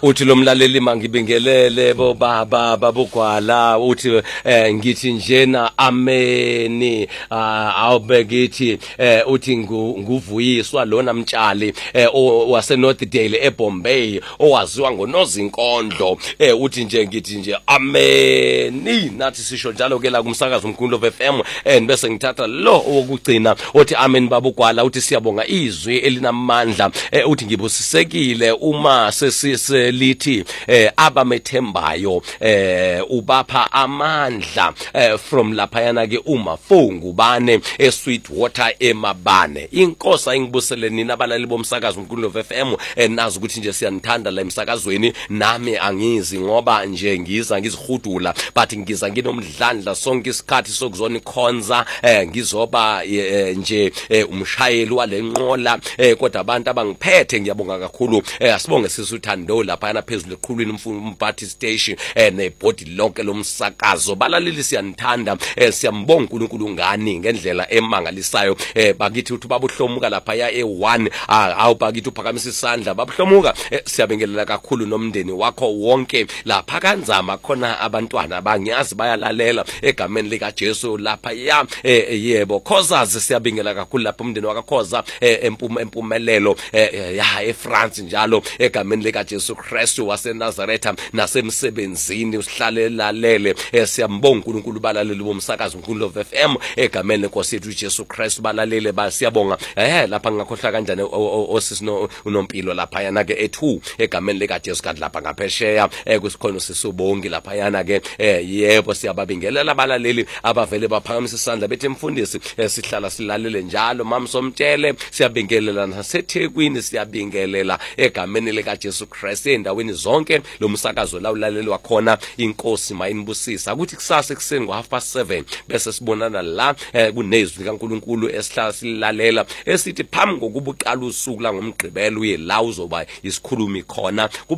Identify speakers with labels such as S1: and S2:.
S1: uthi lo mlaleli mangibingelele bo baba babugwala uthi ngithi njena ameni awube ngithi uthi nguvuyiswa lona mtshali wase Northdale eBombay owaziwa ngoNozinkondlo uthi nje ngithi nje ameni nathi sisho njalo ke la kumsakazo omkhulu FM bese ngithatha lo okugcina uthi amen babugwala uthi siyabonga izwi elinamandla uthi ngibusisekile uma sesilithi abamethembayo ubapha amandla from lapha yana ke uMafungu bane eSweetwater eMabane. Inkosi ingibusele nina abalali bomsakazo omkhulu FM nazi ukuthi nje siyanithanda la emsakazweni nami angizi ngoba nje ngiza ngizihudula but ngiza nginomdlandla sonke isikhathi sokuzona ikhonza ngizoba nje umshayeli walenqola kodwa abantu abangiphethe ngiyabonga kakhulu asibonge sisuthando lapha yana phezulu eqhulwini umphathi station nebody lonke lomsakazo balaleli siyanithanda siyambonga uNkulunkulu ngani ngendlela emangalisayo bakithi uthi babuhlomuka lapha ya E1 awubakithi uphakamisa isandla babuhlomuka siyabengelela kakhulu nomndeni wakho wonke lapha kanzama khona abantwana bangiyazi bayalalela egameni lika Jesu lapha ya yebo Khozazi siyabingela kakhulu lapha umndeni wakakhoza empumelelo ya eFrance njalo egameni lika Jesu Kristu waseNazaretha nasemsebenzini usihlalelalele siyambonga uNkulunkulu balaleli bomsakazo omkhulu FM egameni lenkosi yethu Jesu Kristu balalele basiyabonga lapha ngakhohla kanjani osisino unompilo lapha yana ke ethu egameni lika Jesu kanti lapha ngaphesheya kusikhona sisubongi lapha yana ke yebo siyababingelela abalaleli abavele baphakamisa isandla bethi mfundisi sihlala silalele njalo mama Somtshele siyabingelela naseThekwini siyabingelela egameni lika Jesu Kristu endaweni zonke lo msakazo la ulalelwa khona inkosi mayinibusisa ukuthi kusasa ekseni ngo7:30 bese sibonana la kunezwi likaNkuluNkulu esihlala silalela esithi phambi kokuba uqala usuku la ngomgqibelo uye la uzoba isikhulumi khona